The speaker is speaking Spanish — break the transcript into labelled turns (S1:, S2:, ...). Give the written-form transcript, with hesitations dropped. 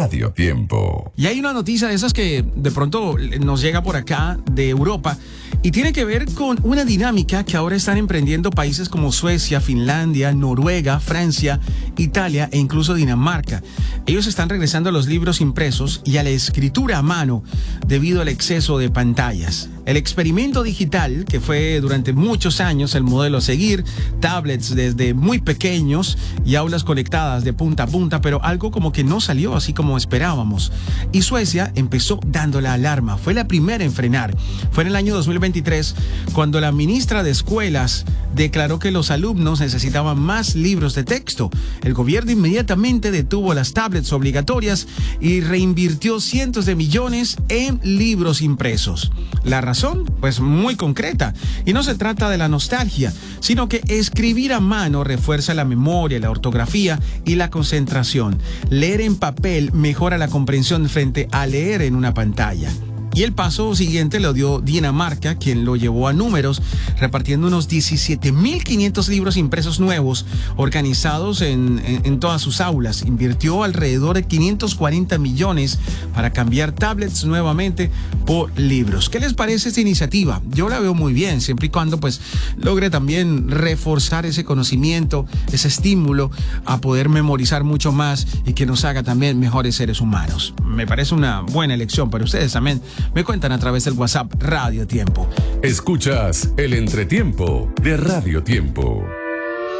S1: Radio Tiempo.
S2: Y hay una noticia de esas que de pronto nos llega por acá de Europa y tiene que ver con una dinámica que ahora están emprendiendo países como Suecia, Finlandia, Noruega, Francia, Italia e incluso Dinamarca. Ellos están regresando a los libros impresos y a la escritura a mano debido al exceso de pantallas. El experimento digital, que fue durante muchos años el modelo a seguir, tablets desde muy pequeños y aulas conectadas de punta a punta, pero algo como que no salió así como esperábamos. Y Suecia empezó dando la alarma, fue la primera en frenar. Fue en el año 2023 cuando la ministra de Escuelas declaró que los alumnos necesitaban más libros de texto. El gobierno inmediatamente detuvo las tablets obligatorias y reinvirtió cientos de millones en libros impresos. La razón, pues muy concreta, y no se trata de la nostalgia, sino que escribir a mano refuerza la memoria, la ortografía y la concentración. Leer en papel mejora la comprensión frente a leer en una pantalla. Y el paso siguiente lo dio Dinamarca, quien lo llevó a números, repartiendo unos 17.500 libros impresos nuevos, organizados en todas sus aulas. Invirtió alrededor de 540 millones para cambiar tablets nuevamente por libros. ¿Qué les parece esta iniciativa? Yo la veo muy bien, siempre y cuando pues logre también reforzar ese conocimiento, ese estímulo a poder memorizar mucho más y que nos haga también mejores seres humanos. Me parece una buena elección, pero ustedes también me cuentan a través del WhatsApp Radio Tiempo.
S1: Escuchas el entretiempo de Radio Tiempo.